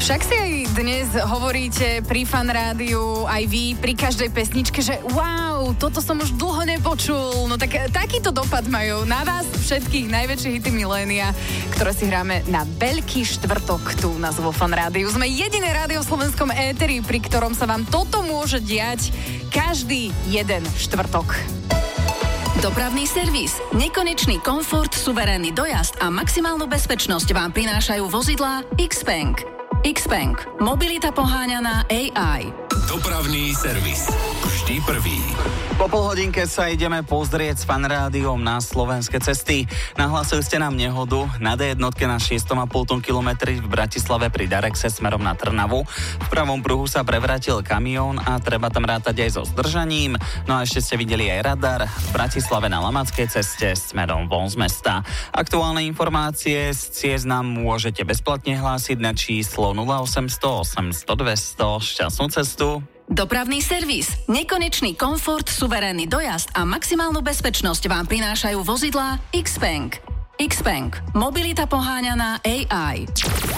Však si aj dnes hovoríte pri Fan Rádiu, aj vy, pri každej pesničke, že wow, toto som už dlho nepočul. No tak takýto dopad majú na vás všetkých najväčšie hity milénia, ktoré si hráme na Veľký štvrtok tu na vo Fan Rádiu. Sme jediné rádio v slovenskom éteri, pri ktorom sa vám toto môže diať každý jeden štvrtok. Dopravný servis, nekonečný komfort, suverénny dojazd a maximálnu bezpečnosť vám prinášajú vozidlá Xpeng. Xpeng. Mobilita poháňaná AI. Dopravný servis. Vždy prvý. Po polhodinke sa ideme pozrieť s Fan Rádiom na slovenské cesty. Nahlásili ste nám nehodu na D1 na 6,5 km v Bratislave pri Darexe smerom na Trnavu. V pravom pruhu sa prevrátil kamión a treba tam rátať aj so zdržaním. No a ešte ste videli aj radar v Bratislave na Lamackej ceste smerom von z mesta. Aktuálne informácie z ciest nám môžete bezplatne hlásiť na číslo 0800 800 200. Šťastnú cestu. Dopravný servis, nekonečný komfort, suverénny dojazd a maximálnu bezpečnosť vám prinášajú vozidlá Xpeng. Xpeng. Mobilita poháňaná AI.